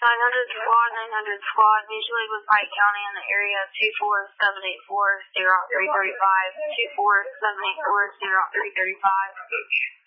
900 squad, 900 squad, mutually with Pike County in the area 24784-0335, 24784-0335.